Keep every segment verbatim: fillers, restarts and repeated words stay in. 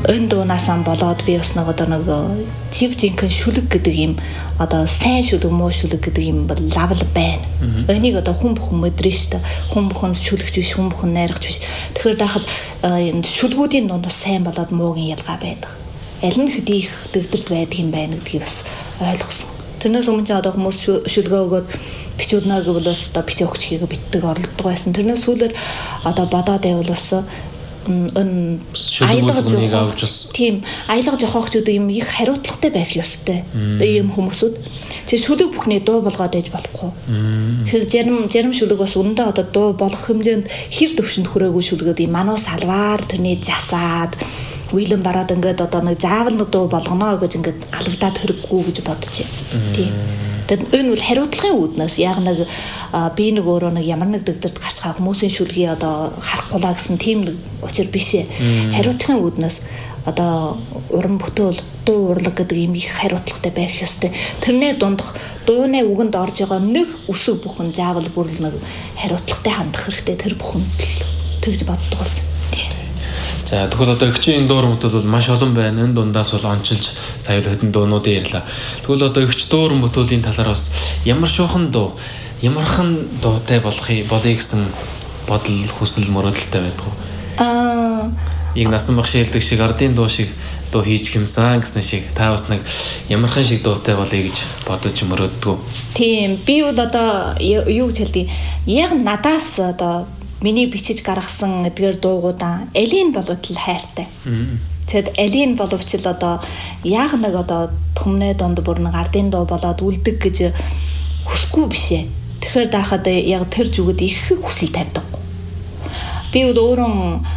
өн дуунасаа болоод би бас нэг одоо нэг жив жинхэнэ шүлэг гэдэг юм одоо сайн шүлэг муу шүлэг гэдэг юм бол лавл байна. Энийг одоо хүн бүхэн мэдрэн штэ. Хүн бүхэн шүлэгч биш, хүн бүхэн найрагч биш. Тэгэхээр даахад энэ шүлгүүдийн дунд бас сайн болоод муугийн ялгаа байдаг. Аль нь хэдий их дэгдэрд байдаг юм байна гэдгийг бас ойлгосон. Тэрнээс өмнө ч одоо хүмүүс шүлгээ өгөөд бичүүлнэ гэвэл бас одоо бичээ өгч хийгээ битдэг оролддог байсан. Тэрнээс сүүлээр одоо бодоод явуулсан эн аялга жоох тийм аялга жоохч гэдэг юм их хариуцлагатай байх ёстой. Ийм хүмүүсүүд чи шүлэг бүхний дуу болгоод ээж болохгүй. Тэгэхээр зарим зарим шүлэг бас үнэндээ одоо дуу болох хэмжээнд хэр төвшөнд хүрээгүй шүлгээд ийм манус салваар тэрний засаад Уйлэн бараад ингээд одоо нэг заавал нэг дуу болгоно гэж ингээд алгадаад хэрэггүй гэж бодож байна. Тийм. Тэгээд энэ бол хариуцлагын үүднээс яг нэг би нэг өөрөө нэг ямар нэг дэгдэрт гарч байгаа хүмүүсийн шүлгийг одоо харахгүй гэсэн тийм нэг учир биш ээ. Хариуцлагын үүднээс одоо уран бүтээл дуу урлаг гэдэг юм их хариуцлагатай байх ёстой. Тэрний дундах дууны үгэнд орж байгаа нэг үсэг бүхэн заавал бүр нэг хариуцлагатай хандах хэрэгтэй. Тэр бүхэнд тэгж боддог болсон. За тэгэхээр одоо эгчийн дуур бүтээл бол маш олон байна. Энэ дундаас бол онцолж сая л хэдэн дуунуудын ярьлаа. Тэгвэл одоо эгч дуур бүтээлийн талаар бас ямар шуухан дуу, ямархан дуутай болохыг болъё гэсэн бодол хүсэл мөрөөдөлтэй байдаг уу? Аа, яг насан баг шилдэг шиг ардын дуу шиг дуу хийж хэмсэн гэсэн шиг та бас нэг ямархан шиг дуутай болъё гэж бодож мөрөөддөг. Тийм, би бол одоо юу гэж хэлдэг. Яг надаас одоо миний бичиж гаргасан эдгээр дуугуудаа элийн боловч хайртай. Тэгэд элийн боловч л одоо яг нэг одоо түмнээ донд бүр нэг ардын дуу болоод үлдэг гэж хүсэхгүй биш ээ. Тэгэхээр даахад яг тэр зүгт их хүсэл тавьдаг. Би бол өөрөө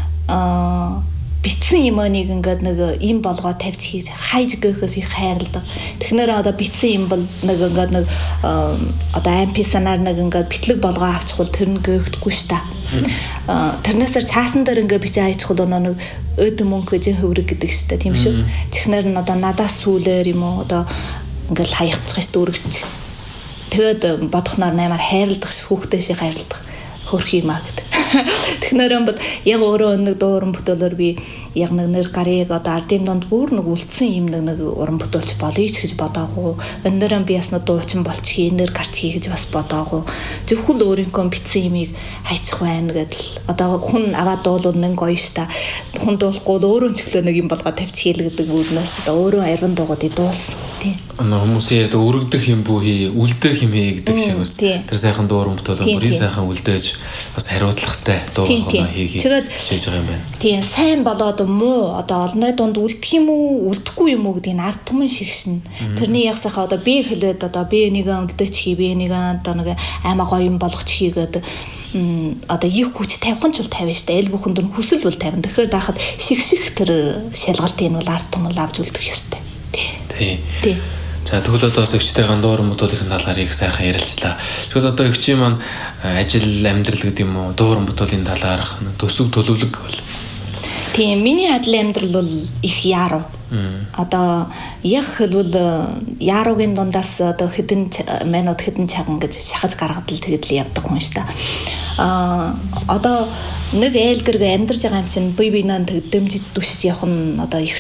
аа битсэн юм нэг ингээд нэг юм болгоо тавьж хийж хайж гэхээс их хайрладаг. Тэгэхээр одоо битсэн юм бол нэг ингээд нэг одоо эм пи санаар нэг ингээд битлэг болгоо авчихвал тэр нь гээгдэхгүй ш та. Тэрнээсээр цаасан дээр ингээд бичээ хайчихвал нэг өд мөнгө гэж хөврөг гэдэг ш та тийм шүү. Тэгэхээр нь одоо надаас сүүлээр юм уу одоо ингээд хаягдчих ш дүүрэгч. Тэгээд бодохноор наймаар хайрладаг ш хүүхдээ шиг хайрладаг хөрх юм аа гэдэг. Тэгэхээр бол яг өөрөө нэг дуу уран бүтээлээр би яг нэг нэр гарыг одоо ардын донд бүр нэг үлдсэн юм нэг уран бүтээлч болъё ч гэж бодоагүй. Өнөөдөр би бас нэг дуучин болчих нэр гарч хий гэж бас бодоагүй. Зөвхөн өөрийнхөө битсэн юмыг хайчих байна гэдэл одоо хүн аваад дуулуул нэг гоё ш та. Хүн дуулахгүй өөрөө ч өглөө нэг юм болгоод тавьчих хийл гэдэг үүднээс одоо өөрөө арван дуугуудыг дуулсан. Тийм. Анаа хүмүүсийн ярьдаг өргөдөх юм бүү хий, үлдэх юм хий гэдэг шиг бас тэр сайхан дуу уран бүтээл бүрийн сайхан үлдээж бас хариуцлагатай дуу болгоно хийхийг хийж байгаа юм байна. Тийм, сайн болоод муу одоо олонний дунд үлдэх юм уу, үлдэхгүй юм уу гэдгийг ард түмэн шигшин. Тэрний яг сайхан одоо би хэлээд одоо би нэг үлдээч хий, би нэг одоо нэг аймаа гоё юм болгоч хийгээд одоо их хүч тавих ч бол тавина штэ. Эль бүхэнд нь хүсэл бол тавина. Тэгэхээр даахад шигших тэр шалгалтыг нь бол ард түмэн авч үлдэх ёстой. Тий. Тий. За тэгвэл одоо эгчтэйгээ дуур бүтээлийн талаар их сайхан ярилцлаа. Тэгвэл одоо эгчийн маань ажил амьдрал гэдэг юм уу дуур бүтээлийн талаар төсөв төлөвлөг бол. Тийм, миний адил амьдрал бол их яруу. Одоо яг хэлбэл яруугийн дундаас одоо хэдэн минут хэдэн цаган гэж шахаж гаргадал тэгээд л явдаг хүн ш та. Аа одоо нэг ээлгэрэг амьдарч байгаа юм чинь бие биенээ дэмжиж түшиж явах нь одоо их